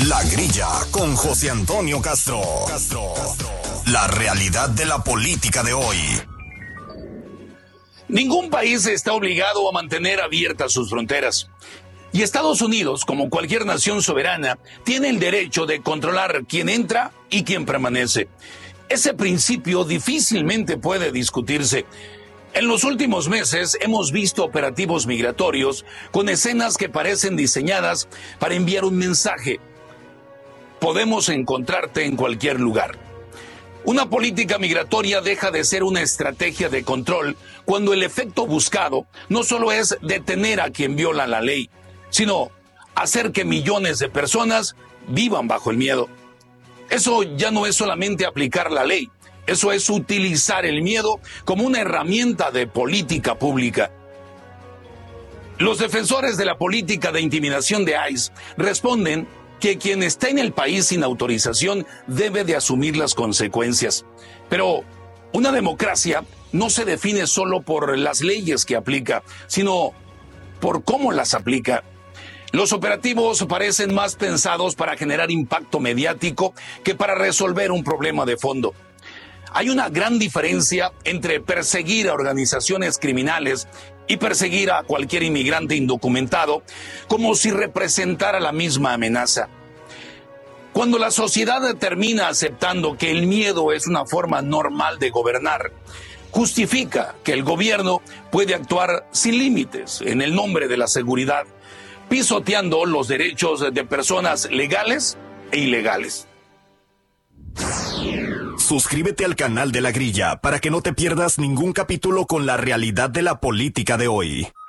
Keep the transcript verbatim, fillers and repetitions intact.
La Grilla con José Antonio Castro. Castro. La realidad de la política de hoy. Ningún país está obligado a mantener abiertas sus fronteras. Y Estados Unidos, como cualquier nación soberana, tiene el derecho de controlar quién entra y quién permanece. Ese principio difícilmente puede discutirse. En los últimos meses hemos visto operativos migratorios con escenas que parecen diseñadas para enviar un mensaje. Podemos encontrarte en cualquier lugar. Una política migratoria deja de ser una estrategia de control cuando el efecto buscado no solo es detener a quien viola la ley, sino hacer que millones de personas vivan bajo el miedo. Eso ya no es solamente aplicar la ley, eso es utilizar el miedo como una herramienta de política pública. Los defensores de la política de intimidación de ICE responden que quien está en el país sin autorización debe de asumir las consecuencias. Pero una democracia no se define solo por las leyes que aplica, sino por cómo las aplica. Los operativos parecen más pensados para generar impacto mediático que para resolver un problema de fondo. Hay una gran diferencia entre perseguir a organizaciones criminales y perseguir a cualquier inmigrante indocumentado, como si representara la misma amenaza. Cuando la sociedad termina aceptando que el miedo es una forma normal de gobernar, justifica que el gobierno puede actuar sin límites en el nombre de la seguridad, pisoteando los derechos de personas legales e ilegales. Suscríbete al canal de La Grilla para que no te pierdas ningún capítulo con la realidad de la política de hoy.